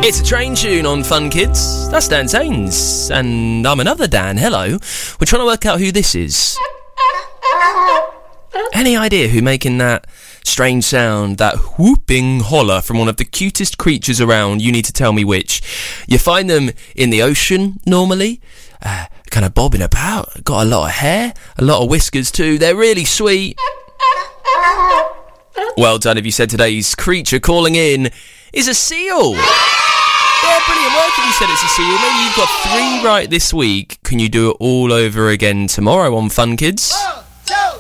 It's a train tune on Fun Kids. That's Dan Zanes. And I'm another Dan. Hello. We're trying to work out who this is. Any idea who making that strange sound, that whooping holler from one of the cutest creatures around? You need to tell me which. You find them in the ocean normally, kind of bobbing about. Got a lot of hair, a lot of whiskers too. They're really sweet. Well done if you said today's creature calling in is a seal. Yeah, brilliant work if you said it's a seal. Maybe you've got 3 right this week. Can you do it all over again tomorrow on Fun Kids? 1, 2,